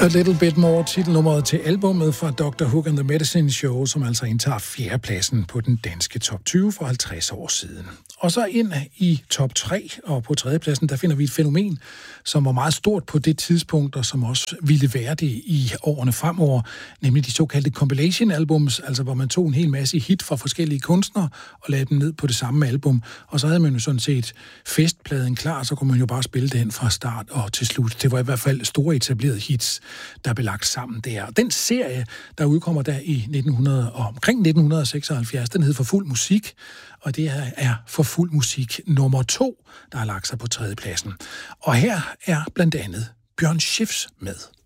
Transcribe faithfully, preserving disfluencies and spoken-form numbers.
A Little Bit More, titelnummeret til albummet fra doktor Hook and the Medicine Show, som altså indtager fjerdepladsen på den danske top tyve for halvtreds år siden. Og så ind i top tre, og på tredjepladsen, der finder vi et fænomen, som var meget stort på det tidspunkt, og som også ville være det i årene fremover, nemlig de såkaldte compilation-albums, altså hvor man tog en hel masse hit fra forskellige kunstnere og lagde dem ned på det samme album, og så havde man jo sådan set festpladen klar, så kunne man jo bare spille den fra start og til slut. Det var i hvert fald store etablerede hits, der blev lagt sammen der. Den serie, der udkommer der i nitten hundrede og omkring nitten seksoghalvfjerds, den hed For Fuld Musik, og det her er For Fuld Musik nummer to, der har lagt sig på tredjepladsen. Og her er blandt andet Bjørn Schiffs med.